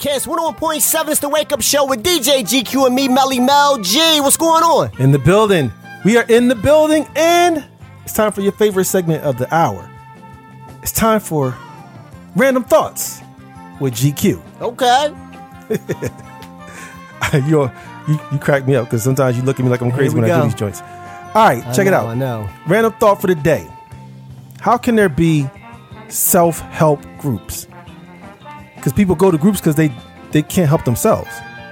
Kiss 101.7 is the Wake Up Show with DJ GQ and me, Melly Mel G. What's going on? In the building. We are in the building, and it's time for your favorite segment of the hour. It's time for Random Thoughts with GQ. Okay. You crack me up because sometimes you look at me like I'm crazy when I do these joints. All right, check it out. I know. Random thought for the day. How can there be self-help groups? Because people go to groups because they can't help themselves.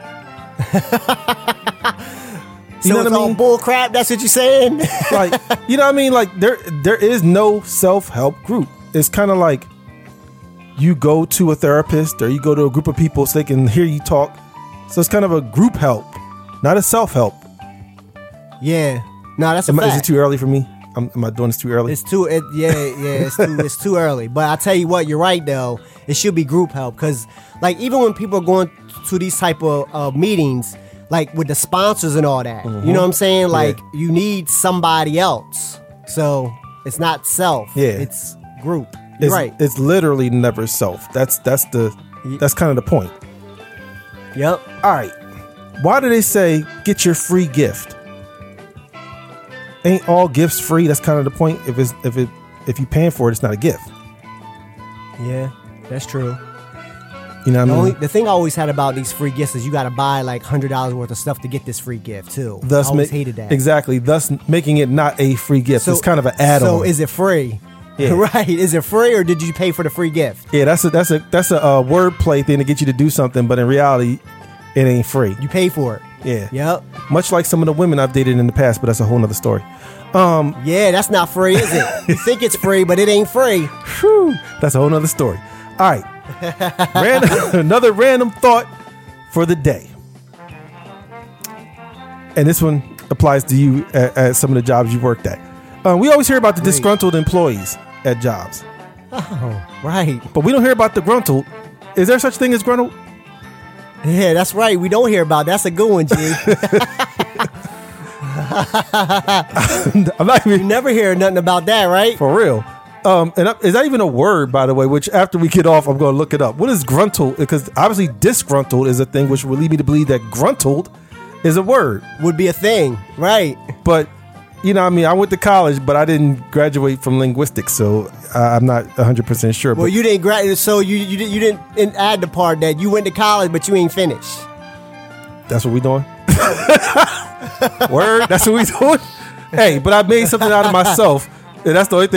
So it's all bull crap? That's what you're saying? Like, you know what I mean? Like, there is no self-help group. It's kind of like you go to a therapist or you go to a group of people so they can hear you talk. So it's kind of a group help, not a self-help. Yeah. No, that's a fact. Is it too early for me? Am I doing this too early? It's too early. But I tell you what, you're right though. It should be group help because, like, even when people are going to these type of meetings, like with the sponsors and all that, you know what I'm saying? Like, you need somebody else. So it's not self. Yeah, it's group. You're right. It's literally never self. That's kind of the point. Yep. All right. Why do they say get your free gift? Ain't all gifts free? That's kind of the point. If you paying for it, it's not a gift. Yeah, that's true. You know what I mean? The thing I always had about these free gifts is you got to buy like $100 worth of stuff to get this free gift too. I always hated that. Exactly. Thus making it not a free gift. It's kind of an add-on. So is it free? Yeah. Right. Is it free or did you pay for the free gift? Yeah, that's a wordplay thing to get you to do something, but in reality, it ain't free. You pay for it. Yeah. Yep. Much like some of the women I've dated in the past, but that's a whole nother story. Yeah, that's not free, is it? You think it's free, but it ain't free. Whew, that's a whole nother story. All right. Another random thought for the day. And this one applies to you at some of the jobs you worked at. We always hear about the disgruntled employees at jobs. Oh, right. But we don't hear about the gruntled. Is there such thing as gruntled? Yeah, that's right. We don't hear about it. That's a good one, G. You never hear nothing about that, right? For real. Is that even a word, by the way, which after we get off, I'm going to look it up. What is gruntled? Because obviously disgruntled is a thing, which would lead me to believe that gruntled is a word. Would be a thing, right? But, you know what I mean? I went to college, but I didn't graduate from linguistics, so I'm not 100% sure. Well, you didn't graduate, so you didn't add the part that you went to college, but you ain't finished. That's what we doing? Word? That's what we doing? Hey, but I made something out of myself. And that's the only thing